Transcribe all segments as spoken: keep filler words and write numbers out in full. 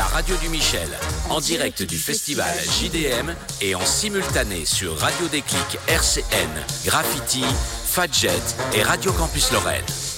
la radio du Michel, en direct du festival J D M et en simultané sur Radio Déclic R C N, Graffiti, Fadjet et Radio Campus Lorraine.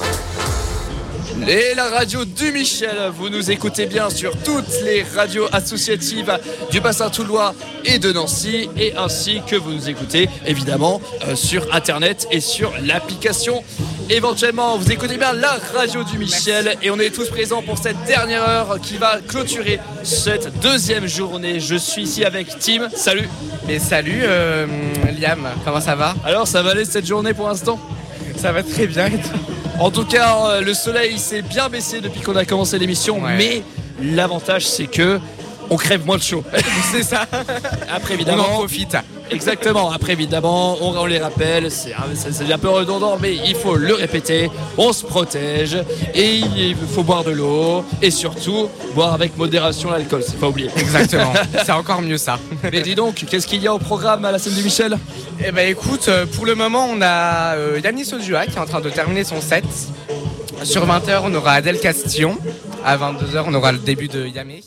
Et la radio du Michel, vous nous écoutez bien sur toutes les radios associatives du bassin toulois et de Nancy, et ainsi que vous nous écoutez évidemment euh, sur internet et sur l'application. Éventuellement, vous écoutez bien la radio du Michel. Merci. Et on est tous présents pour cette dernière heure qui va clôturer cette deuxième journée. Je suis ici avec Tim. Salut. Et salut euh, Liam, comment ça va? Alors, ça va aller cette journée pour l'instant? Ça va très bien. Et toi? En tout cas, le soleil s'est bien baissé depuis qu'on a commencé l'émission, ouais. Mais l'avantage c'est que on crève moins de chaud. C'est ça. Après évidemment, on en profite. Exactement. Après évidemment, on, on les rappelle, c'est, c'est un peu redondant, mais il faut le répéter. On se protège et il faut boire de l'eau et surtout boire avec modération l'alcool. C'est pas oublié. Exactement. C'est encore mieux ça. Mais dis donc, qu'est-ce qu'il y a au programme à la scène du Michel? Eh ben écoute, pour le moment, on a euh, Yanis Ojua qui est en train de terminer son set. Sur vingt heures, on aura Adèle Castillon. À vingt-deux heures, on aura le début de Yamé.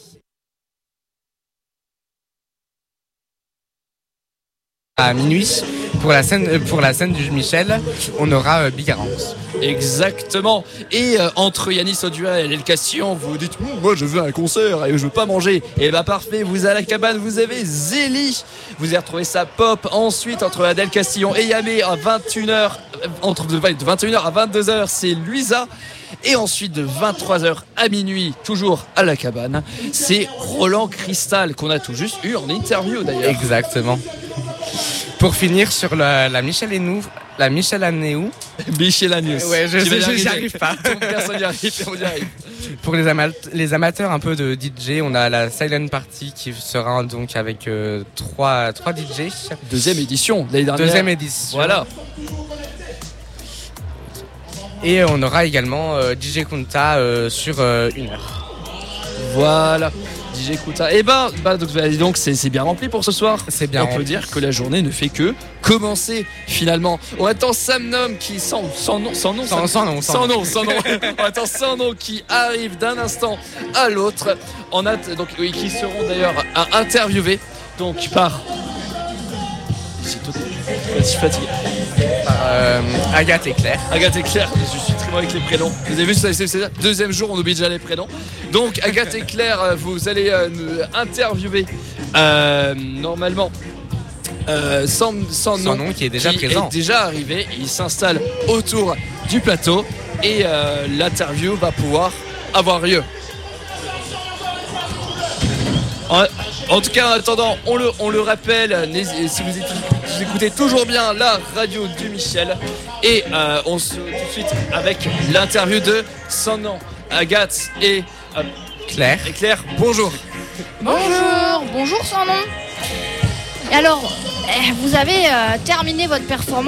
À minuit, pour la scène, pour la scène du Michel, on aura euh, Bigarance. Exactement. Et euh, entre Yanis Ojua et Adèle Castillon, vous dites moi je veux un concert et je veux pas manger. Et bah parfait, vous à la cabane, vous avez Zélie. Vous avez retrouvé sa pop. Ensuite, entre Adèle Castillon et Yamé à vingt et une heures, entre de vingt et une heures à vingt-deux heures, c'est Luisa. Et ensuite de vingt-trois heures à minuit, toujours à la cabane, c'est Roland Cristal qu'on a tout juste eu en interview d'ailleurs. Exactement. Pour finir sur la, la Michel et nous, la Michel Anéou. Michel Anéou. Ouais, je sais, j'y arrive pas. Personne n'y arrive, on y arrive. Pour les, ama- les amateurs un peu de D J, on a la Silent Party qui sera donc avec euh, trois, trois D J. Deuxième édition, l'année dernière. Deuxième édition. Voilà. Et on aura également euh, D J Kunta euh, sur euh, une heure. Voilà. D J Kunta. Et ben, bah, donc, donc c'est, c'est bien rempli pour ce soir. C'est bien. On rempli. peut dire que la journée ne fait que commencer finalement. On attend Sam Nom qui sans, sans nom, sans nom, sans, sans nom, sans, sans nom, sans nom. On attend sans nom qui arrive d'un instant à l'autre. On a donc oui, qui seront d'ailleurs à interviewer donc par. Je suis fatigué. Euh, Agathe et Claire. Agathe et Claire, je suis très bon avec les prénoms. Vous avez vu, c'est, c'est, c'est deuxième jour, on oublie déjà les prénoms. Donc Agathe et Claire, vous allez euh, nous interviewer euh, normalement euh, sans, sans, sans nom, nom qui est déjà qui présent. Est déjà arrivé. Il s'installe autour du plateau et euh, l'interview va pouvoir avoir lieu. En, en tout cas, en attendant, on le, on le rappelle, si vous, êtes, vous écoutez toujours bien la radio du Michel, et euh, on se tout de suite avec l'interview de son nom, Agathe et euh, Claire. Et Claire, bonjour. Bonjour, bonjour son nom. Et alors, vous avez euh, terminé votre performance.